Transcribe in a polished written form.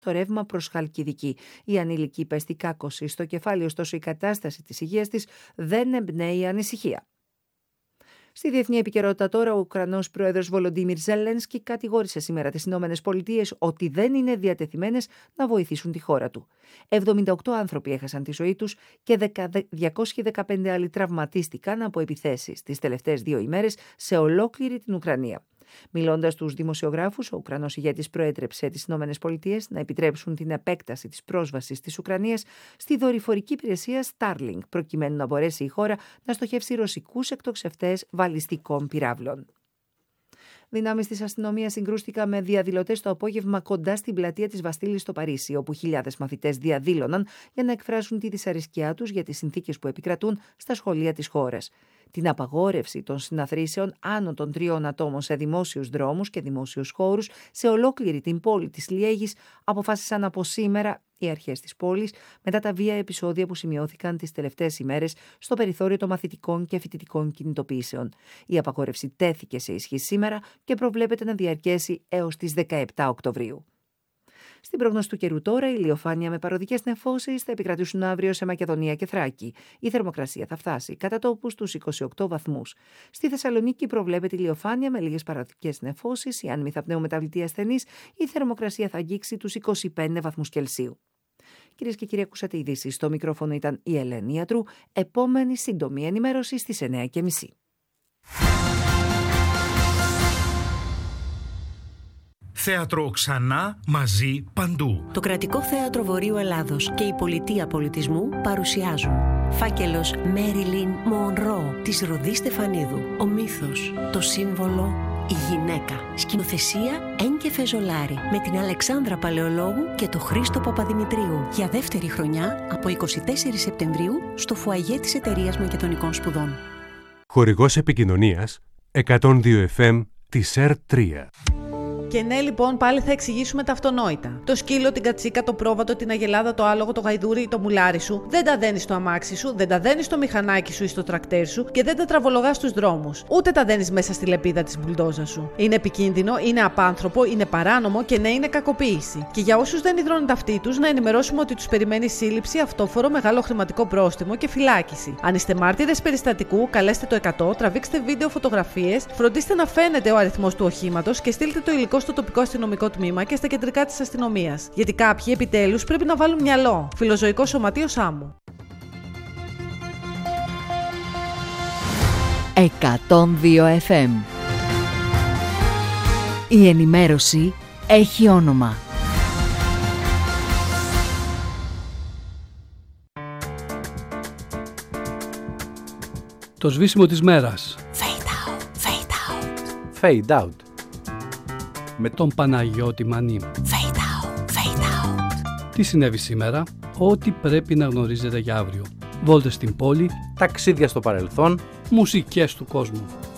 το ρεύμα προς Χαλκιδική. Η ανήλικη υπέστη κάκωση στο κεφάλι, ωστόσο η κατάσταση της υγείας της δεν εμπνέει ανησυχία. Στη διεθνή επικαιρότητα τώρα, ο Ουκρανός πρόεδρος Βολοντίμιρ Ζελένσκι κατηγόρησε σήμερα τις Ηνωμένες Πολιτείες ότι δεν είναι διατεθειμένες να βοηθήσουν τη χώρα του. 78 άνθρωποι έχασαν τη ζωή τους και 215 άλλοι τραυματίστηκαν από επιθέσεις τις τελευταίες 2 ημέρες σε ολόκληρη την Ουκρανία. Μιλώντας στους δημοσιογράφους, ο Ουκρανός ηγέτης προέτρεψε τις ΗΠΑ να επιτρέψουν την επέκταση της πρόσβασης της Ουκρανίας στη δορυφορική υπηρεσία Starlink, προκειμένου να μπορέσει η χώρα να στοχεύσει ρωσικούς εκτοξευτές βαλιστικών πυράβλων. Δυνάμεις της αστυνομίας συγκρούστηκαν με διαδηλωτές το απόγευμα κοντά στην πλατεία της Βαστίλης στο Παρίσι, όπου χιλιάδες μαθητές διαδήλωναν για να εκφράσουν τη δυσαρεσκιά τους για τις συνθήκες που επικρατούν στα σχολεία της χώρας. Την απαγόρευση των συναθρήσεων άνω των 3 ατόμων σε δημόσιους δρόμους και δημόσιους χώρους σε ολόκληρη την πόλη της Λιέγης αποφάσισαν από σήμερα οι αρχές της πόλης μετά τα βία επεισόδια που σημειώθηκαν τις τελευταίες ημέρες στο περιθώριο των μαθητικών και φοιτητικών κινητοποιήσεων. Η απαγόρευση τέθηκε σε ισχύ σήμερα και προβλέπεται να διαρκέσει έως τις 17 Οκτωβρίου. Στην πρόγνωση του καιρού τώρα, η ηλιοφάνεια με παροδικές νεφώσεις θα επικρατήσουν αύριο σε Μακεδονία και Θράκη. Η θερμοκρασία θα φτάσει κατά τόπους στους 28 βαθμούς. Στη Θεσσαλονίκη προβλέπεται ηλιοφάνεια με λίγες παροδικές νεφώσεις. Οι άνεμοι θα πνέουν μεταβλητή ασθενής. Η θερμοκρασία θα αγγίξει τους 25 βαθμούς Κελσίου. Κυρίες και κύριοι, ακούσατε ειδήσεις. Στο μικρόφωνο ήταν η Ελένη Ιατρού. Επόμενη σύντομη ενημέρωση στις 9:30. Θέατρο ξανά, μαζί, παντού. Το Κρατικό Θέατρο Βορείου Ελλάδος και η Πολιτεία Πολιτισμού παρουσιάζουν Φάκελος Μέριλιν Μονρό της Ροδί Στεφανίδου. Ο μύθος, το σύμβολο, η γυναίκα. Σκηνοθεσία Ένκε Φεζολάρη με την Αλεξάνδρα Παλαιολόγου και το Χρήστο Παπαδημητρίου. Για δεύτερη χρονιά από 24 Σεπτεμβρίου στο φουαγέ της Εταιρείας Μακεδονικών Σπουδών. Χορηγός επικοινωνίας 102 FM της ΕΡΤ3. Και ναι, λοιπόν, πάλι θα εξηγήσουμε τα αυτονόητα. Το σκύλο, την κατσίκα, το πρόβατο, την αγελάδα, το άλογο, το γαϊδούρι ή το μουλάρι σου δεν τα δένεις στο αμάξι σου, δεν τα δένεις στο μηχανάκι σου ή στο τρακτέρ σου και δεν τα τραβολογάς στους δρόμους. Ούτε τα δένεις μέσα στη λεπίδα της μπουλντόζας σου. Είναι επικίνδυνο, είναι απάνθρωπο, είναι παράνομο και ναι, είναι κακοποίηση. Και για όσους δεν υδρώνουν τα αυτί τους, να ενημερώσουμε ότι τους περιμένει σύλληψη, αυτόφορο, μεγάλο χρηματικό πρόστιμο και φυλάκιση. Αν είστε μάρτυρες περιστατικού, καλέστε το 100, τραβήξτε βίντεο φωτογραφίες, φροντίστε να φαίνεται ο αριθμός του οχήματος και στείλτε το υλικό στο τοπικό αστυνομικό τμήμα και στα κεντρικά της αστυνομίας. Γιατί κάποιοι επιτέλους πρέπει να βάλουν μυαλό. Φιλοζωικό Σωματείο Σάμου. 102 FM. Η ενημέρωση έχει όνομα. Το σβήσιμο της μέρας. Fade out, fade out. Fade out. Με τον Παναγιώτη Μανή. Fade out, fade out. Τι συνέβη σήμερα, ό,τι πρέπει να γνωρίζετε για αύριο. Βόλτες στην πόλη, ταξίδια στο παρελθόν, μουσικές του κόσμου.